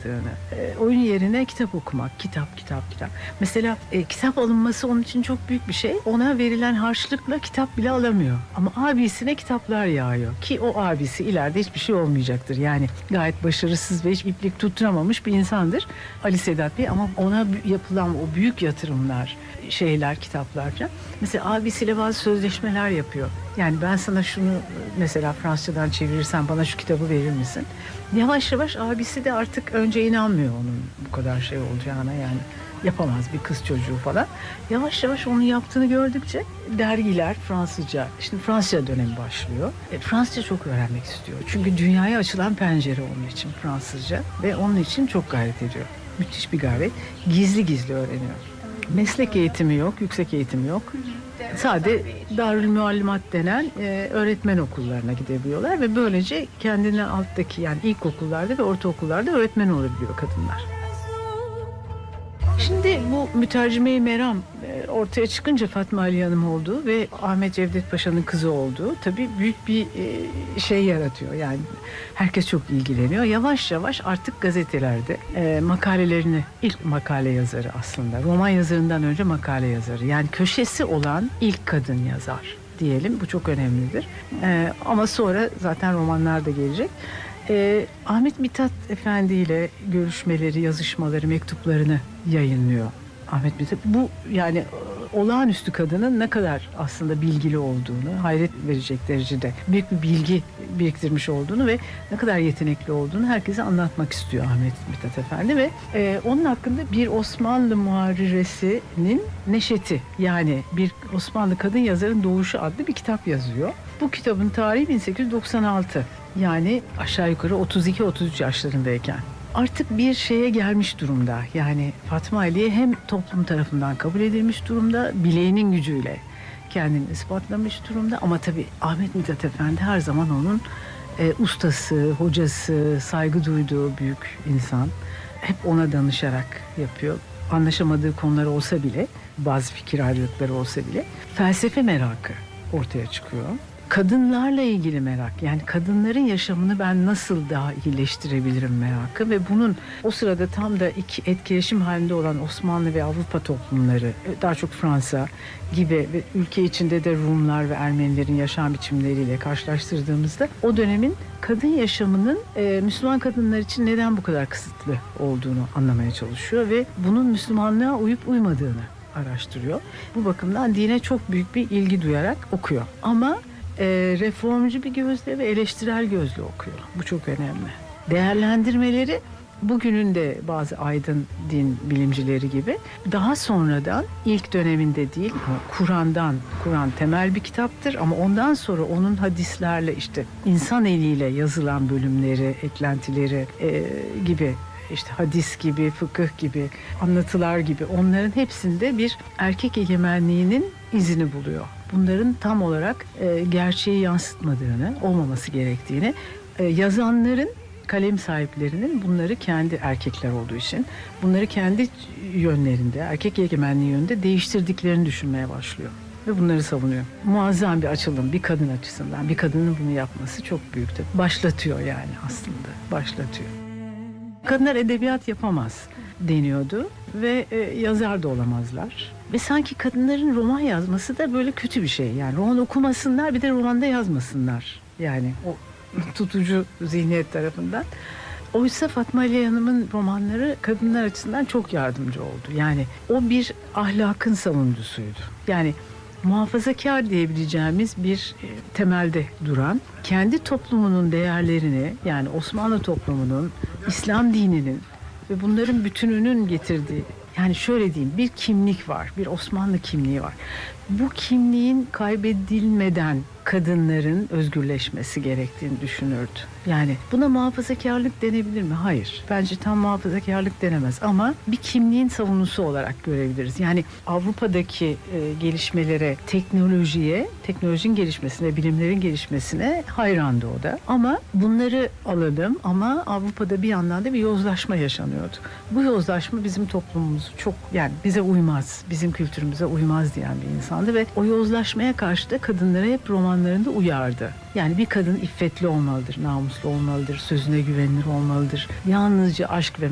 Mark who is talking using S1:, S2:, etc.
S1: olmadığını, oyun yerine kitap okumak, kitap. Mesela kitap alınması onun için çok büyük bir şey. Ona verilen harçlıkla kitap bile alamıyor. Ama abisine kitaplar yağıyor. Ki o abisi ileride hiçbir şey olmayacaktır. Yani gayet başarısız ve hiç iplik tutturamamış bir insandır Ali Sedat Bey. Ama ona yapılan o büyük yatırımlar, kitaplarca. Mesela abisiyle bazı sözleşmeler yapıyor. Yani ben sana şunu mesela Fransızcadan çevirirsem bana şu kitabı verir misin? Yavaş yavaş abisi de artık önce inanmıyor onun bu kadar şey olacağına, yani yapamaz bir kız çocuğu falan. Yavaş yavaş onun yaptığını gördükçe dergiler Fransızca, şimdi Fransızca dönemi başlıyor. Fransızca çok öğrenmek istiyor. Çünkü dünyaya açılan pencere onun için Fransızca ve onun için çok gayret ediyor. Müthiş bir gayret. Gizli öğreniyor. Meslek eğitimi yok, yüksek eğitim yok. Sadece Darülmuallimat denen öğretmen okullarına gidebiliyorlar ve böylece kendine alttaki, yani ilkokullarda ve ortaokullarda öğretmen olabiliyor kadınlar. Şimdi bu mütercime-i meram ortaya çıkınca Fatma Aliye Hanım olduğu ve Ahmet Cevdet Paşa'nın kızı olduğu tabii büyük bir şey yaratıyor. Yani herkes çok ilgileniyor. Yavaş yavaş artık gazetelerde makalelerini, ilk makale yazarı aslında. Roman yazarından önce makale yazarı. Yani köşesi olan ilk kadın yazar diyelim. Bu çok önemlidir. Ama sonra zaten romanlar da gelecek. Ahmet Mithat Efendi ile görüşmeleri, yazışmaları, mektuplarını yayınlıyor Ahmet Mithat. Bu yani olağanüstü kadının ne kadar aslında bilgili olduğunu, hayret verecek derecede büyük bir bilgi biriktirmiş olduğunu ve ne kadar yetenekli olduğunu herkese anlatmak istiyor Ahmet Mithat Efendi ve onun hakkında bir Osmanlı muharriresinin neşeti, yani bir Osmanlı kadın yazarın doğuşu adlı bir kitap yazıyor. Bu kitabın tarihi 1896. Yani aşağı yukarı 32-33 yaşlarındayken. Artık bir şeye gelmiş durumda. Yani Fatma Aliye hem toplum tarafından kabul edilmiş durumda, bileğinin gücüyle kendini ispatlamış durumda. Ama tabii Ahmet Mithat Efendi her zaman onun ustası, hocası, saygı duyduğu büyük insan. Hep ona danışarak yapıyor. Anlaşamadığı konular olsa bile, bazı fikir ayrılıkları olsa bile felsefe merakı ortaya çıkıyor. Kadınlarla ilgili merak, yani kadınların yaşamını ben nasıl daha iyileştirebilirim merakı ve bunun o sırada tam da iki etkileşim halinde olan Osmanlı ve Avrupa toplumları, daha çok Fransa gibi ve ülke içinde de Rumlar ve Ermenilerin yaşam biçimleriyle karşılaştırdığımızda o dönemin kadın yaşamının Müslüman kadınlar için neden bu kadar kısıtlı olduğunu anlamaya çalışıyor ve bunun Müslümanlığa uyup uymadığını araştırıyor. Bu bakımdan dine çok büyük bir ilgi duyarak okuyor. Ama reformcu bir gözle ve eleştirel gözle okuyor. Bu çok önemli. Değerlendirmeleri bugünün de bazı aydın din bilimcileri gibi daha sonradan, ilk döneminde değil ama Kur'an temel bir kitaptır ama ondan sonra onun hadislerle, işte insan eliyle yazılan bölümleri, eklentileri gibi, işte hadis gibi, fıkıh gibi, anlatılar gibi, onların hepsinde bir erkek egemenliğinin izini buluyor. Bunların tam olarak gerçeği yansıtmadığını, olmaması gerektiğini, yazanların, kalem sahiplerinin bunları kendi erkekler olduğu için bunları kendi yönlerinde, erkek egemenliği yönünde değiştirdiklerini düşünmeye başlıyor. Ve bunları savunuyor. Muazzam bir açılım bir kadın açısından. Bir kadının bunu yapması çok büyük tabii. Başlatıyor yani aslında. Başlatıyor. Kadınlar edebiyat yapamaz deniyordu ve yazar da olamazlar. Ve sanki kadınların roman yazması da böyle kötü bir şey. Yani roman okumasınlar, bir de romanda yazmasınlar. Yani o tutucu zihniyet tarafından. Oysa Fatma Aliye Hanım'ın romanları kadınlar açısından çok yardımcı oldu. Yani o bir ahlakın savunucusuydu. Yani muhafazakar diyebileceğimiz bir temelde duran, kendi toplumunun değerlerini, yani Osmanlı toplumunun, İslam dininin ve bunların bütününün getirdiği, yani şöyle diyeyim, bir kimlik var, bir Osmanlı kimliği var. Bu kimliğin kaybedilmeden kadınların özgürleşmesi gerektiğini düşünürdü. Yani buna muhafazakarlık denebilir mi? Hayır. Bence tam muhafazakarlık denemez ama bir kimliğin savunucusu olarak görebiliriz. Yani Avrupa'daki gelişmelere, teknolojiye, teknolojinin gelişmesine, bilimlerin gelişmesine hayrandı o da. Ama bunları alalım, ama Avrupa'da bir yandan da bir yozlaşma yaşanıyordu. Bu yozlaşma bizim toplumumuzu çok, yani bize uymaz, bizim kültürümüze uymaz diyen bir insandı ve o yozlaşmaya karşı da kadınlara hep romanlarında uyardı. Yani bir kadın iffetli olmalıdır, namuslu olmalıdır, sözüne güvenilir olmalıdır. Yalnızca aşk ve